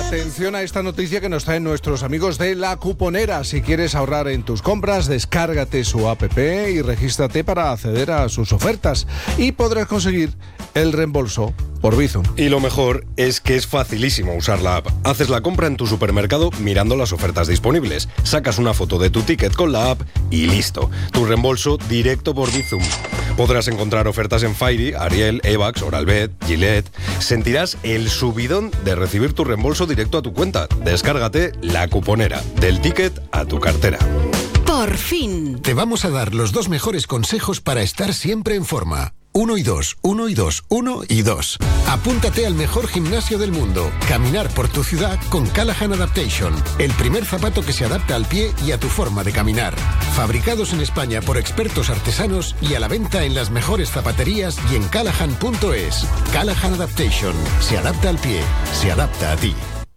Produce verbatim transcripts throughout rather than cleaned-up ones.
Atención a esta noticia que nos traen nuestros amigos de La Cuponera. Si quieres ahorrar en tus compras, descárgate su app y regístrate para acceder a sus ofertas y podrás conseguir el reembolso por Bizum. Y lo mejor es que es facilísimo usar la app. Haces la compra en tu supermercado mirando las ofertas disponibles. Sacas una foto de tu ticket con la app y listo. Tu reembolso directo por Bizum. Podrás encontrar ofertas en Fairy, Ariel, Evax, Oral-B, Gillette. Sentirás el subidón de recibir tu reembolso directo a tu cuenta. Descárgate La Cuponera, del ticket a tu cartera. Por fin. Te vamos a dar los dos mejores consejos para estar siempre en forma. Uno y dos, uno y dos, uno y dos. Apúntate al mejor gimnasio del mundo. Caminar por tu ciudad con Callahan Adaptation. El primer zapato que se adapta al pie y a tu forma de caminar. Fabricados en España por expertos artesanos y a la venta en las mejores zapaterías y en callahan punto es. Callahan Adaptation. Se adapta al pie. Se adapta a ti.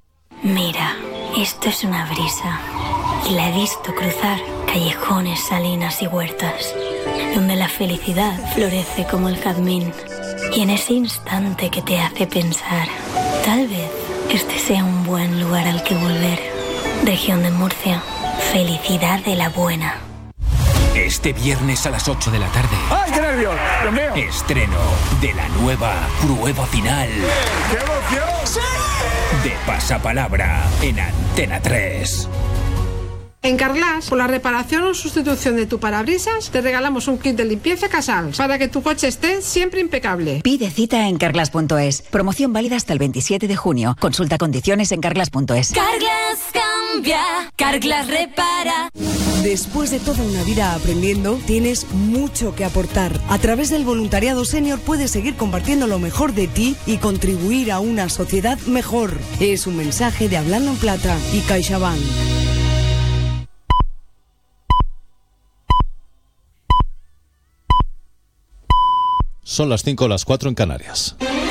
Mira, esto es una brisa. Y la he visto cruzar callejones, salinas y huertas, donde la felicidad florece como el jazmín. Y en ese instante que te hace pensar, tal vez este sea un buen lugar al que volver. Región de Murcia, felicidad de la buena. Este viernes a las ocho de la tarde. ¡Ay, qué nervios! ¡Dios mío! Estreno de la nueva prueba final. ¡Qué emoción! ¡Sí! De Pasapalabra en Antena tres. En Carglass, por la reparación o sustitución de tu parabrisas, te regalamos un kit de limpieza Casals para que tu coche esté siempre impecable. Pide cita en carglass punto es. Promoción válida hasta el veintisiete de junio. Consulta condiciones en carglass punto es. Carglass cambia, Carglass repara. Después de toda una vida aprendiendo, tienes mucho que aportar. A través del voluntariado senior puedes seguir compartiendo lo mejor de ti y contribuir a una sociedad mejor. Es un mensaje de Hablando en Plata y CaixaBank. Son las cinco, las cuatro en Canarias.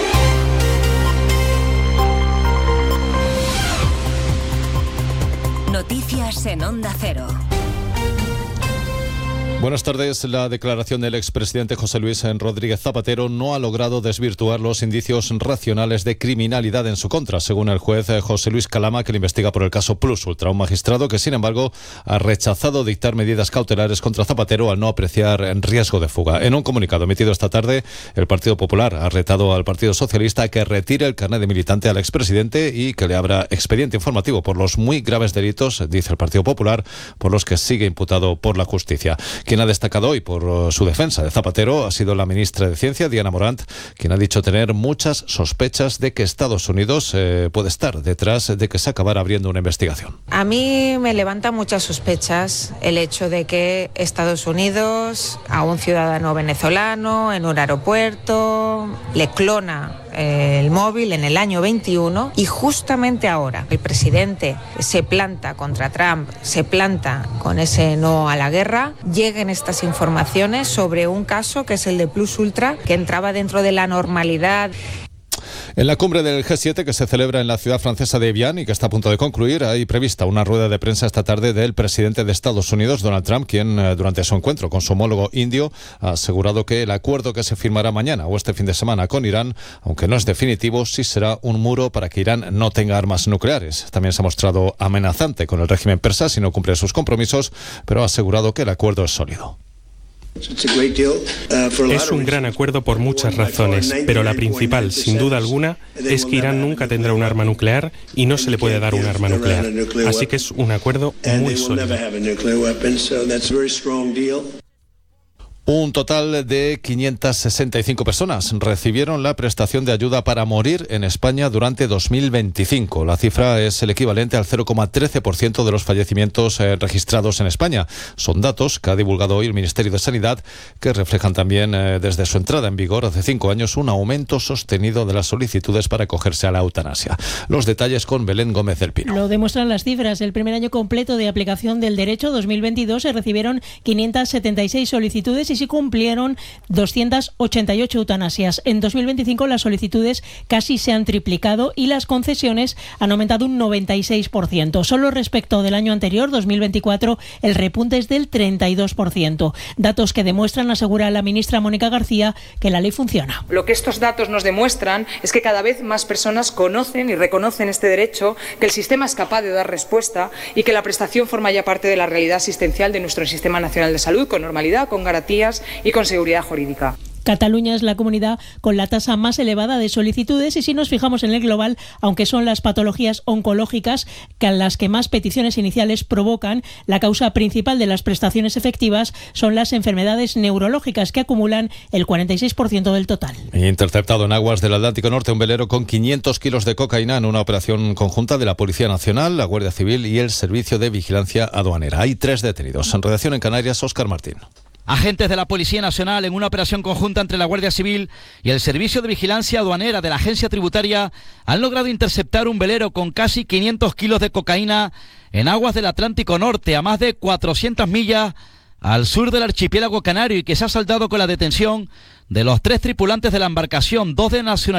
Noticias en Onda Cero. Buenas tardes. La declaración del expresidente José Luis Rodríguez Zapatero no ha logrado desvirtuar los indicios racionales de criminalidad en su contra, según el juez José Luis Calama, que le investiga por el caso Plus Ultra. Un magistrado que, sin embargo, ha rechazado dictar medidas cautelares contra Zapatero al no apreciar riesgo de fuga. En un comunicado emitido esta tarde, el Partido Popular ha retado al Partido Socialista a que retire el carnet de militante al expresidente y que le abra expediente informativo por los muy graves delitos, dice el Partido Popular, por los que sigue imputado por la justicia. Quien ha destacado hoy por su defensa de Zapatero ha sido la ministra de Ciencia, Diana Morant, quien ha dicho tener muchas sospechas de que Estados Unidos eh, puede estar detrás de que se acabara abriendo una investigación. A mí me levanta muchas sospechas el hecho de que Estados Unidos a un ciudadano venezolano en un aeropuerto le clona el móvil en el año veintiuno y justamente ahora el presidente se planta contra Trump, se planta con ese no a la guerra, lleguen estas informaciones sobre un caso que es el de Plus Ultra, que entraba dentro de la normalidad. En la cumbre del G siete, que se celebra en la ciudad francesa de Evian y que está a punto de concluir, hay prevista una rueda de prensa esta tarde del presidente de Estados Unidos, Donald Trump, quien durante su encuentro con su homólogo indio ha asegurado que el acuerdo que se firmará mañana o este fin de semana con Irán, aunque no es definitivo, sí será un muro para que Irán no tenga armas nucleares. También se ha mostrado amenazante con el régimen persa si no cumple sus compromisos, pero ha asegurado que el acuerdo es sólido. Es un gran acuerdo por muchas razones, pero la principal, sin duda alguna, es que Irán nunca tendrá un arma nuclear y no se le puede dar un arma nuclear. Así que es un acuerdo muy sólido. Un total de quinientas sesenta y cinco personas recibieron la prestación de ayuda para morir en España durante dos mil veinticinco. La cifra es el equivalente al cero coma trece por ciento de los fallecimientos eh, registrados en España. Son datos que ha divulgado hoy el Ministerio de Sanidad, que reflejan también eh, desde su entrada en vigor hace cinco años un aumento sostenido de las solicitudes para acogerse a la eutanasia. Los detalles con Belén Gómez del Pino. Lo demuestran las cifras. El primer año completo de aplicación del derecho, dos mil veintidós, se recibieron quinientas setenta y seis solicitudes y y se cumplieron doscientas ochenta y ocho eutanasias. En dos mil veinticinco las solicitudes casi se han triplicado y las concesiones han aumentado un noventa y seis por ciento. Solo respecto del año anterior, dos mil veinticuatro, el repunte es del treinta y dos por ciento. Datos que demuestran, asegura la ministra Mónica García, que la ley funciona. Lo que estos datos nos demuestran es que cada vez más personas conocen y reconocen este derecho, que el sistema es capaz de dar respuesta y que la prestación forma ya parte de la realidad asistencial de nuestro Sistema Nacional de Salud, con normalidad, con garantías y con seguridad jurídica. Cataluña es la comunidad con la tasa más elevada de solicitudes y si nos fijamos en el global, aunque son las patologías oncológicas que a las que más peticiones iniciales provocan, la causa principal de las prestaciones efectivas son las enfermedades neurológicas que acumulan el cuarenta y seis por ciento del total. Interceptado en aguas del Atlántico Norte un velero con quinientos kilos de cocaína en una operación conjunta de la Policía Nacional, la Guardia Civil y el Servicio de Vigilancia Aduanera. Hay tres detenidos. En redacción en Canarias, Óscar Martín. Agentes de la Policía Nacional, en una operación conjunta entre la Guardia Civil y el Servicio de Vigilancia Aduanera de la Agencia Tributaria, han logrado interceptar un velero con casi quinientos kilos de cocaína en aguas del Atlántico Norte, a más de cuatrocientas millas al sur del archipiélago canario, y que se ha saldado con la detención de los tres tripulantes de la embarcación, dos de nacionalidad